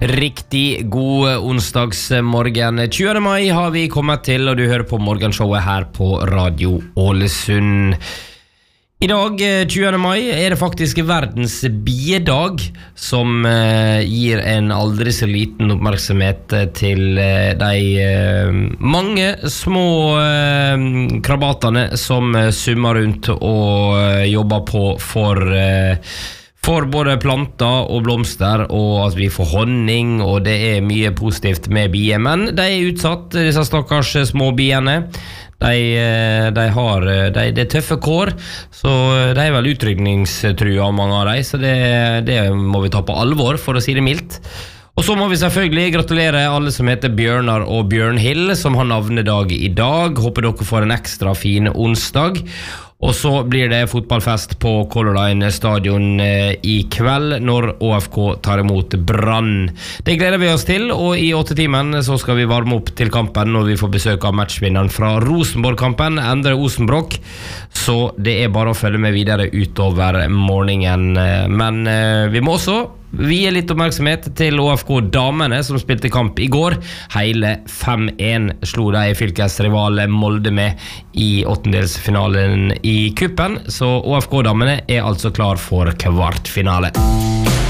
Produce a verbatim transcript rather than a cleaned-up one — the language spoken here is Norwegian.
Riktig god onsdagsmorgen. tjuende mai har vi kommet til, og du hører på morgenshowet her på Radio Ålesund. I dag, tjuende mai, er det faktisk verdens biedag, som eh, gir en aldri så liten oppmerksomhet til eh, de eh, mange små eh, krabatene som eh, summer rundt og eh, jobber på for eh, For både planter og blomster, og at vi får honning, og det er mye positivt med bier. Men de er utsatt, disse stakkars små biene. De, de har de, det er tøffe kår, så de er vel utrydningstrua, mange av dem. Så det, det må vi ta på alvor, for å si det mildt. Og så må vi selvfølgelig gratulere alle som heter Bjørnar og Bjørnhild, som har navnedag i dag. Håper dere får en ekstra fin onsdag. Og så blir det fotballfest på Color Line stadion eh, i kveld, når Å F K tar imot Brann. Det gleder vi oss til, og i åtte timen så skal vi varme opp til kampen når vi får besøk av matchvinneren fra Rosenborg-kampen, Endre Osenbrokk. Så det er bare å følge med videre utover morgenen. Men eh, vi må også vie litt oppmerksomhet til Å F K-damene som spilte kamp i går. Hele fem en slo de fylkesrival Molde med i åttendelsfinalen i kuppen, så Å F K-damene er altså klar for kvartfinale.